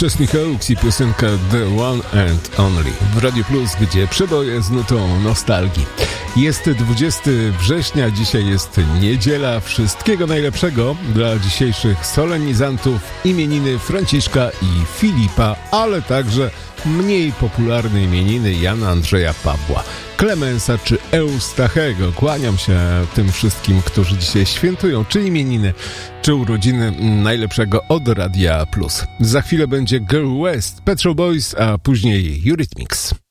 Chesney Hawkes i piosenka The One and Only w Radio Plus, gdzie przeboje z nutą nostalgii. Jest 20 września, dzisiaj jest niedziela. Wszystkiego najlepszego dla dzisiejszych solenizantów, imieniny Franciszka i Filipa, ale także mniej popularne imieniny Jana, Andrzeja, Pawła, Klemensa czy Eustachego. Kłaniam się tym wszystkim, którzy dzisiaj świętują czy imieniny, czy urodziny. Najlepszego od Radia Plus. Za chwilę będzie Girl West, Pet Shop Boys, a później Eurythmics.